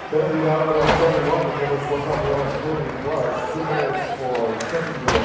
Then the number 21, number 4, 2 minutes for second